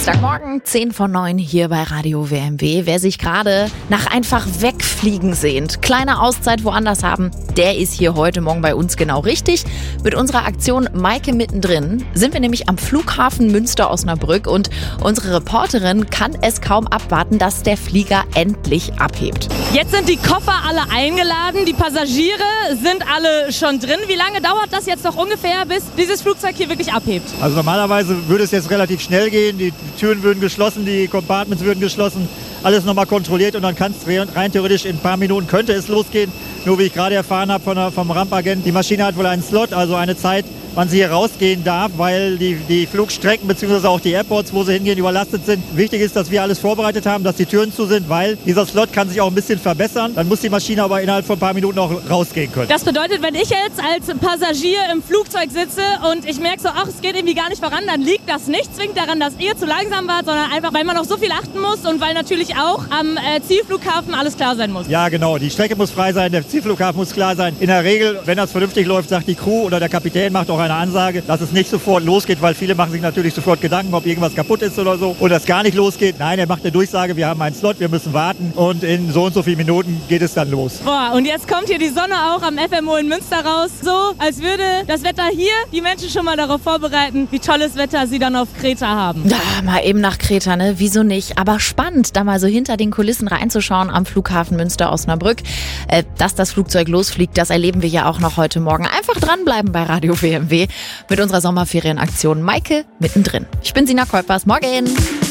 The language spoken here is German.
Dienstagmorgen, 10:09 hier bei Radio WMW. Wer sich gerade nach einfach wegfliegen sehnt, kleine Auszeit woanders haben, der ist hier heute Morgen bei uns genau richtig. Mit unserer Aktion Maike mittendrin sind wir nämlich am Flughafen Münster-Osnabrück und unsere Reporterin kann es kaum abwarten, dass der Flieger endlich abhebt. Jetzt sind die Koffer alle eingeladen, die Passagiere sind alle schon drin. Wie lange dauert das jetzt noch ungefähr, bis dieses Flugzeug hier wirklich abhebt? Also normalerweise würde es jetzt relativ schnell gehen. Die Türen würden geschlossen, die Compartments würden geschlossen, alles nochmal kontrolliert und dann kann es rein theoretisch in ein paar Minuten könnte es losgehen. Nur wie ich gerade erfahren habe vom Rampagent, die Maschine hat wohl einen Slot, also eine Zeit, wann sie hier rausgehen darf, weil die Flugstrecken bzw. auch die Airports, wo sie hingehen, überlastet sind. Wichtig ist, dass wir alles vorbereitet haben, dass die Türen zu sind, weil dieser Slot kann sich auch ein bisschen verbessern. Dann muss die Maschine aber innerhalb von ein paar Minuten auch rausgehen können. Das bedeutet, wenn ich jetzt als Passagier im Flugzeug sitze und ich merke so, ach, es geht irgendwie gar nicht voran, dann liegt das nicht zwingend daran, dass ihr zu langsam wart, sondern einfach, weil man auf so viel achten muss und weil natürlich auch am Zielflughafen alles klar sein muss. Ja, genau. Die Strecke muss frei sein, der Zielflughafen muss klar sein. In der Regel, wenn das vernünftig läuft, sagt die Crew oder der Kapitän macht auch eine Ansage, dass es nicht sofort losgeht, weil viele machen sich natürlich sofort Gedanken, ob irgendwas kaputt ist oder so oder es gar nicht losgeht. Nein, er macht eine Durchsage, wir haben einen Slot, wir müssen warten und in so und so vielen Minuten geht es dann los. Boah, und jetzt kommt hier die Sonne auch am FMO in Münster raus, so als würde das Wetter hier die Menschen schon mal darauf vorbereiten, wie tolles Wetter sie dann auf Kreta haben. Ja, mal eben nach Kreta, ne? Wieso nicht? Aber spannend, da mal so hinter den Kulissen reinzuschauen am Flughafen Münster-Osnabrück. Dass das Flugzeug losfliegt, das erleben wir ja auch noch heute Morgen. Einfach dranbleiben bei Radio WMW mit unserer Sommerferienaktion Maike mittendrin. Ich bin Sina Kolpers. Morgen!